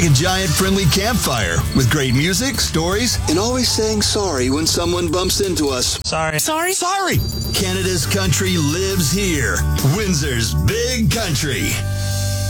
A giant friendly campfire with great music, stories, and always saying sorry when someone bumps into us. Sorry. Canada's country lives here. Windsor's Big Country.